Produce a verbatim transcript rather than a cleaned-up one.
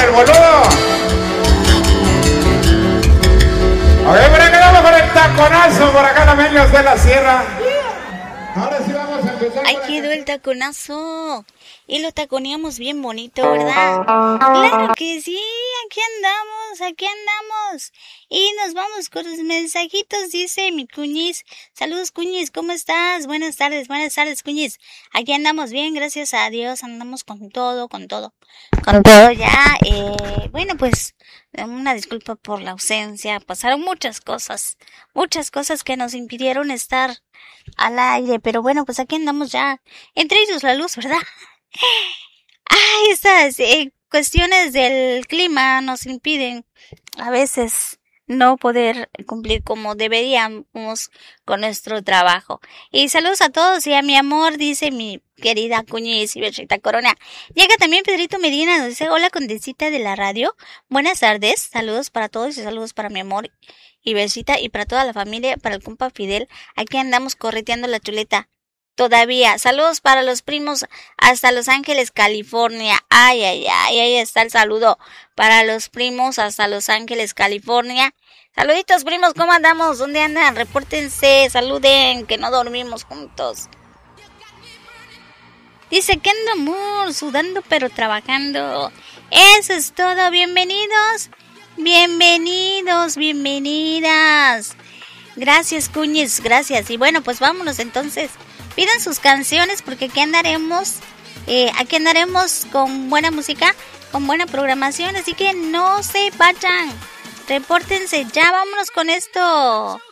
el boludo. Ok, por acá vamos con el taconazo, por acá los medios de la sierra. Ahora sí vamos a empezar. Ahí quedó el taconazo. Y lo taconeamos bien bonito, ¿verdad? Claro que sí, aquí andamos, aquí andamos. Y nos vamos con los mensajitos, dice mi Cuñiz. Saludos, Cuñiz, ¿cómo estás? Buenas tardes, buenas tardes, Cuñiz. Aquí andamos bien, gracias a Dios, andamos con todo, con todo. Con todo ya. Eh, bueno, pues, una disculpa por la ausencia. Pasaron muchas cosas, muchas cosas que nos impidieron estar al aire. Pero bueno, pues aquí andamos ya. Entre ellos la luz, ¿verdad? Ay, estas eh, cuestiones del clima nos impiden a veces no poder cumplir como deberíamos con nuestro trabajo. Y saludos a todos y a mi amor, dice mi querida Cuñiz y Bechita Corona. Llega también Pedrito Medina, nos dice, hola condesita de la radio, buenas tardes, saludos para todos y saludos para mi amor y Bechita y para toda la familia, para el compa Fidel. Aquí andamos correteando la chuleta. Todavía, saludos para los primos hasta Los Ángeles, California. Ay, ay, ay, ahí está el saludo para los primos hasta Los Ángeles, California. Saluditos, primos, ¿cómo andamos? ¿Dónde andan? Repórtense, saluden, que no dormimos juntos. Dice que ando amor, sudando pero trabajando. Eso es todo, bienvenidos, bienvenidos, bienvenidas. Gracias, Cuñiz, gracias. Y bueno, pues vámonos entonces. Pidan sus canciones porque aquí andaremos, eh, aquí andaremos con buena música, con buena programación, así que no se vayan, repórtense ya, vámonos con esto.